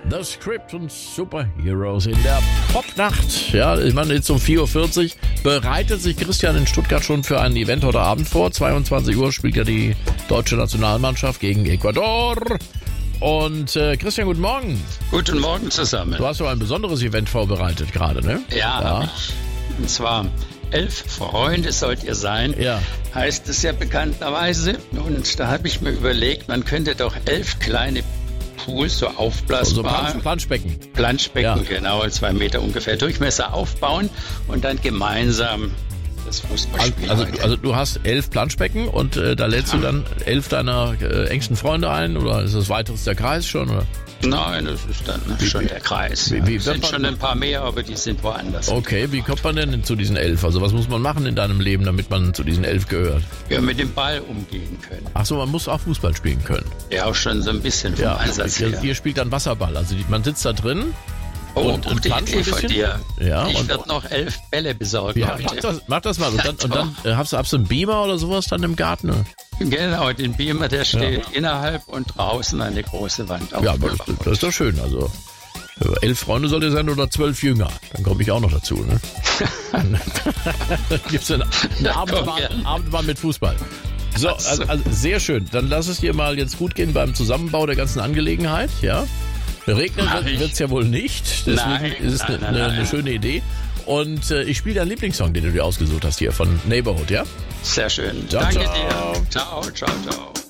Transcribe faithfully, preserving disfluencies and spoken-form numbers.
The Script und Superheroes in der Popnacht. Ja, ich meine, jetzt um vier Uhr vierzig bereitet sich Christian in Stuttgart schon für ein Event heute Abend vor. zweiundzwanzig Uhr spielt ja die deutsche Nationalmannschaft gegen Ecuador. Und äh, Christian, guten Morgen. Guten Morgen zusammen. Du hast doch ein besonderes Event vorbereitet gerade, ne? Ja, ja. Ich, und zwar elf Freunde sollt ihr sein, ja. Heißt es ja bekannterweise. Und da habe ich mir überlegt, man könnte doch elf kleine Pools, so aufblasbar. So Planschbecken. Planschbecken, ja. Genau, zwei Meter ungefähr Durchmesser aufbauen und dann gemeinsam das Fußballspiel. Also, also, also du hast elf Planschbecken und äh, da lädst ja. du dann elf deiner äh, engsten Freunde ein oder ist das weiteres der Kreis schon? Oder? Nein, das ist dann wie, schon der Kreis. Wie, wie es sind schon ein paar mehr, aber die sind woanders. Okay, wie kommt man denn zu diesen elf? Also was muss man machen in deinem Leben, damit man zu diesen elf gehört? Ja, mit dem Ball umgehen können. Ach so, man muss auch Fußball spielen können. Ja, auch schon so ein bisschen vom ja, Ansatz ihr, her. Ihr spielt dann Wasserball, also die, man sitzt da drin. Oh, und, und planscht ein bisschen. Dir. Ja, ich und werde noch elf Bälle besorgen ja, heute. Mach das, mach das mal. Und dann, und dann äh, hast, du, hast du einen Beamer oder sowas dann im Garten? Oder? Genau, den Beamer, der steht ja. innerhalb und draußen eine große Wand auf. Ja, aber das, das ist doch schön. Also elf Freunde soll ihr sein oder zwölf Jünger. Dann komme ich auch noch dazu. Ne? Dann gibt es einen, einen Abendbahn, Abendbahn mit Fußball. So, also, also sehr schön. Dann lass es dir mal jetzt gut gehen beim Zusammenbau der ganzen Angelegenheit. Ja. Regnen wird es ja wohl nicht. Deswegen nein, ist es nein, eine, nein, eine nein. schöne Idee. Und äh, ich spiele deinen Lieblingssong, den du dir ausgesucht hast hier von Neighborhood, ja? Sehr schön. Ciao, Danke ciao. dir. Ciao, ciao, ciao.